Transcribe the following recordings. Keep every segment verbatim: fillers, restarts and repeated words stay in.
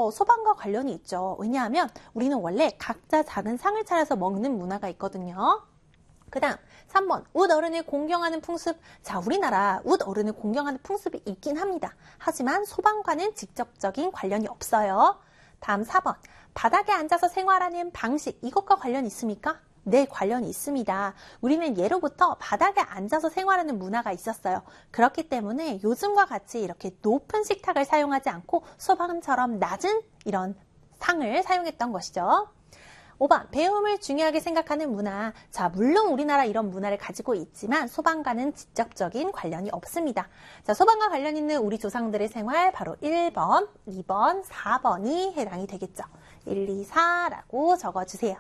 그렇죠. 소방과 관련이 있죠. 왜냐하면 우리는 원래 각자 작은 상을 차려서 먹는 문화가 있거든요. 그 다음 삼 번 웃 어른을 공경하는 풍습. 자, 우리나라 웃 어른을 공경하는 풍습이 있긴 합니다. 하지만 소방과는 직접적인 관련이 없어요. 다음 사 번 바닥에 앉아서 생활하는 방식. 이것과 관련이 있습니까? 네, 관련이 있습니다. 우리는 예로부터 바닥에 앉아서 생활하는 문화가 있었어요. 그렇기 때문에 요즘과 같이 이렇게 높은 식탁을 사용하지 않고 소방처럼 낮은 이런 상을 사용했던 것이죠. 오 번 배움을 중요하게 생각하는 문화. 자, 물론 우리나라 이런 문화를 가지고 있지만 소방과는 직접적인 관련이 없습니다. 자, 소방과 관련 있는 우리 조상들의 생활 바로 일 번, 이 번, 사 번이 해당이 되겠죠. 일, 이, 사라고 적어주세요.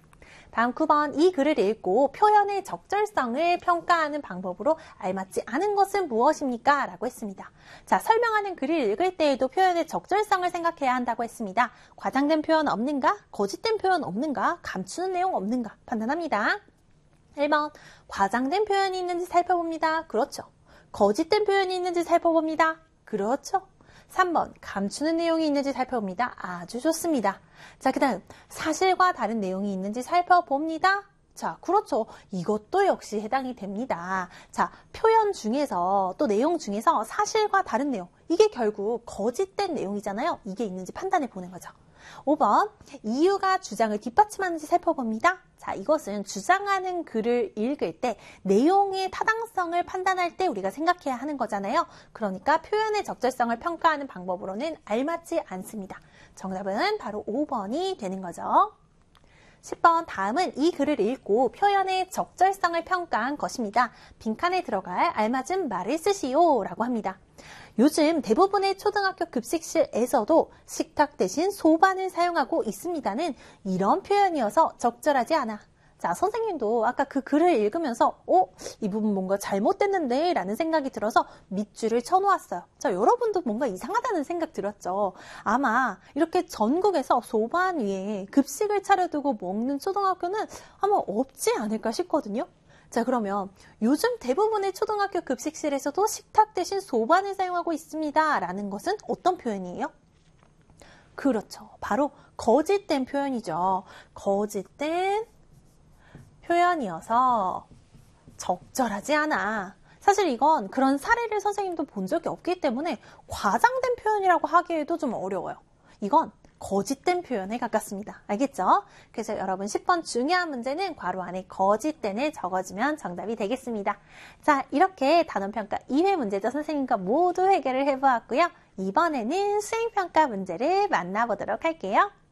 다음 구 번 이 글을 읽고 표현의 적절성을 평가하는 방법으로 알맞지 않은 것은 무엇입니까? 라고 했습니다. 자, 설명하는 글을 읽을 때에도 표현의 적절성을 생각해야 한다고 했습니다. 과장된 표현 없는가? 거짓된 표현 없는가? 감추는 내용 없는가? 판단합니다. 일 번 과장된 표현이 있는지 살펴봅니다. 그렇죠. 거짓된 표현이 있는지 살펴봅니다. 그렇죠. 삼 번 감추는 내용이 있는지 살펴봅니다. 아주 좋습니다. 자, 그 다음 사실과 다른 내용이 있는지 살펴봅니다. 자, 그렇죠. 이것도 역시 해당이 됩니다. 자, 표현 중에서 또 내용 중에서 사실과 다른 내용, 이게 결국 거짓된 내용이잖아요. 이게 있는지 판단해 보는 거죠. 오 번 이유가 주장을 뒷받침하는지 살펴봅니다. 자, 이것은 주장하는 글을 읽을 때 내용의 타당성을 판단할 때 우리가 생각해야 하는 거잖아요. 그러니까 표현의 적절성을 평가하는 방법으로는 알맞지 않습니다. 정답은 바로 오 번이 되는 거죠. 십 번 다음은 이 글을 읽고 표현의 적절성을 평가한 것입니다. 빈칸에 들어갈 알맞은 말을 쓰시오 라고 합니다. 요즘 대부분의 초등학교 급식실에서도 식탁 대신 소반을 사용하고 있습니다는 이런 표현이어서 적절하지 않아. 자, 선생님도 아까 그 글을 읽으면서 어? 이 부분 뭔가 잘못됐는데? 라는 생각이 들어서 밑줄을 쳐놓았어요. 자, 여러분도 뭔가 이상하다는 생각 들었죠? 아마 이렇게 전국에서 소반 위에 급식을 차려두고 먹는 초등학교는 아마 없지 않을까 싶거든요. 자, 그러면 요즘 대부분의 초등학교 급식실에서도 식탁 대신 소반을 사용하고 있습니다. 라는 것은 어떤 표현이에요? 그렇죠. 바로 거짓된 표현이죠. 거짓된 표현이어서 적절하지 않아. 사실 이건 그런 사례를 선생님도 본 적이 없기 때문에 과장된 표현이라고 하기에도 좀 어려워요. 이건 거짓된 표현에 가깝습니다. 알겠죠? 그래서 여러분 십 번 중요한 문제는 괄호 안에 거짓된을 적어주면 정답이 되겠습니다. 자, 이렇게 단원평가 이 회 문제도 선생님과 모두 해결을 해보았고요. 이번에는 수행평가 문제를 만나보도록 할게요.